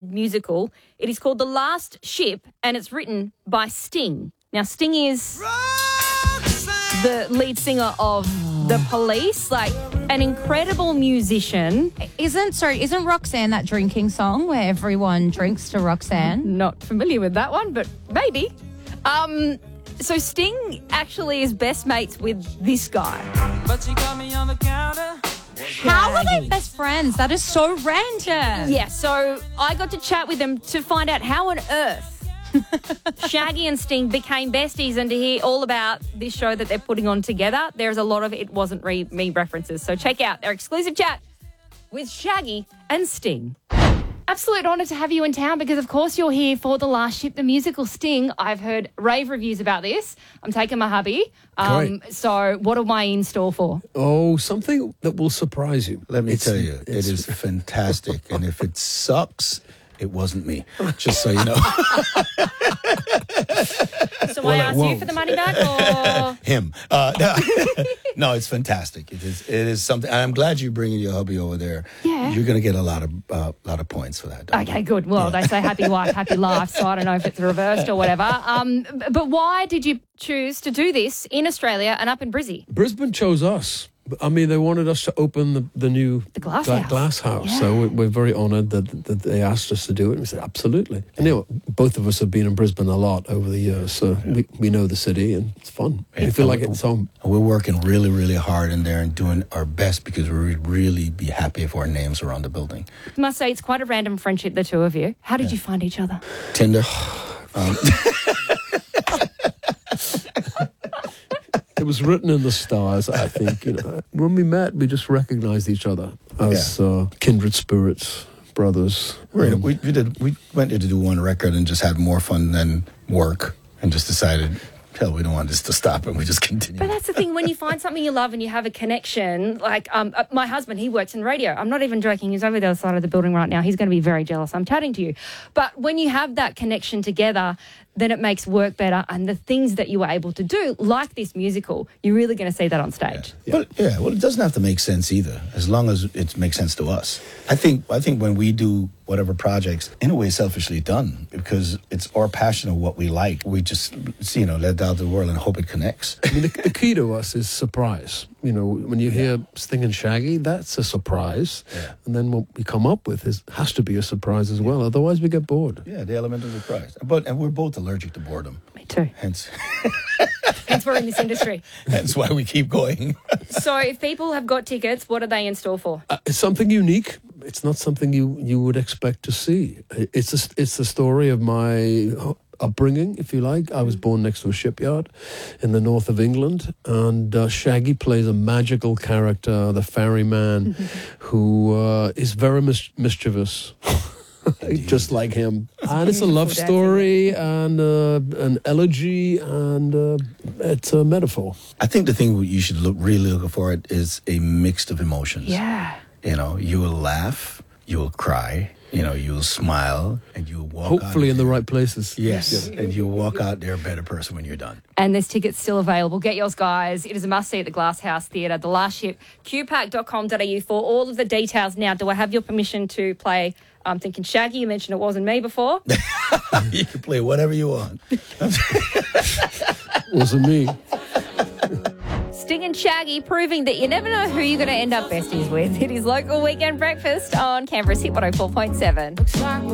musical. It is called The Last Ship, and it's written by Sting. Now, Sting is the lead singer of The Police, like an incredible musician. Isn't Roxanne that drinking song where everyone drinks to Roxanne? Not familiar with that one, but maybe. So Sting actually is best mates with this guy. But she got me on the counter. How are they best friends? That is so random. Yeah, so I got to chat with them to find out how on earth Shaggy and Sting became besties, and to hear all about this show that they're putting on together. There's a lot of It Wasn't Me references. So check out their exclusive chat with Shaggy and Sting. Absolute honour to have you in town because, of course, you're here for The Last Ship, the musical Sting. I've heard rave reviews about this. I'm taking my hubby. Great. So what am I in store for? Oh, something that will surprise you. Let me tell you, it is fantastic. And if it sucks, it wasn't me. Just so you know. So I ask you for the money back or? Him. No, it's fantastic. It is something. I'm glad you're bringing your hubby over there. Yeah. You're going to get a lot of points for that. Okay, good. Well, They say happy wife, happy life, so I don't know if it's reversed or whatever. But why did you choose to do this in Australia and up in Brizzy? Brisbane chose us. I mean, they wanted us to open the new glass house. Yeah. So we're very honoured that they asked us to do it. And we said, absolutely. And both of us have been in Brisbane a lot over the years, so we know the city and it's fun. We feel like it's home. We're working really, really hard in there and doing our best because we would really be happy if our names are on the building. I must say, it's quite a random friendship, the two of you. How did you find each other? Tinder. It was written in the stars, I think. When we met, we just recognised each other as kindred spirits, brothers. We went there to do one record and just had more fun than work, and just decided, hell, we don't want this to stop, and we just continued. But that's the thing, when you find something you love and you have a connection, like my husband, he works in radio. I'm not even joking. He's over the other side of the building right now. He's going to be very jealous. I'm chatting to you. But when you have that connection together, then it makes work better. And the things that you were able to do, like this musical, you're really going to see that on stage. Yeah. Well, it doesn't have to make sense either, as long as it makes sense to us. I think when we do whatever projects, in a way, selfishly done, because it's our passion of what we like. We just, let it out to the world and hope it connects. I mean, the key to us is surprise. When you hear Sting and Shaggy, that's a surprise. Yeah. And then what we come up with has to be a surprise as well. Otherwise, we get bored. Yeah, the element of surprise. And we're both allergic to boredom. Me too. Hence we're in this industry. Hence why we keep going. So if people have got tickets, what are they in store for? It's something unique. It's not something you would expect to see. It's the story of my upbringing, if you like. I was born next to a shipyard in the north of England, and Shaggy plays a magical character, the ferryman, who is very mischievous. Just like him. And it's a love story and an elegy, and it's a metaphor. I think the thing you should really look for it is a mix of emotions. Yeah. You will laugh, you will cry, you will smile, and you will walk hopefully in the right places. Yes, and you'll walk out there a better person when you're done. And there's tickets still available. Get yours, guys. It is a must-see at the Glass House Theatre, The Last Ship, qpack.com.au for all of the details. Now, do I have your permission to play I'm thinking Shaggy? You mentioned It Wasn't Me before. You can play whatever you want. Wasn't me. Sting and Shaggy proving that you never know who you're going to end up besties with. It is Local Weekend Breakfast on Canberra's Hit 104.7.